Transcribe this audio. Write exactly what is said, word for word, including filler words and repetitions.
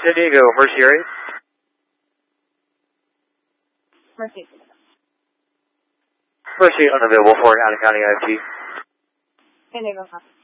San Diego, Mercy area. Mercy. Mercy unavailable for Allen County I F T. San Diego, huh?